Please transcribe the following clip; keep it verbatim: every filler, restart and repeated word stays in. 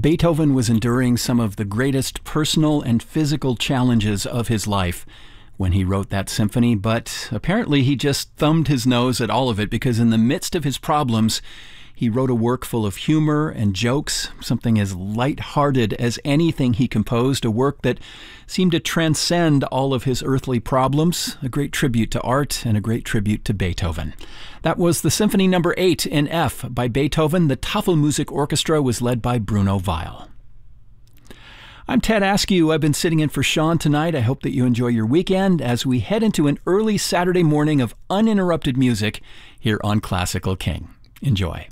Beethoven was enduring some of the greatest personal and physical challenges of his life when he wrote that symphony, but apparently he just thumbed his nose at all of it, because in the midst of his problems, he wrote a work full of humor and jokes, something as light-hearted as anything he composed, a work that seemed to transcend all of his earthly problems, a great tribute to art and a great tribute to Beethoven. That was the Symphony Number eight in F by Beethoven. The Tafelmusik Orchestra was led by Bruno Weil. I'm Ted Askew. I've been sitting in for Sean tonight. I hope that you enjoy your weekend as we head into an early Saturday morning of uninterrupted music here on Classical King. Enjoy.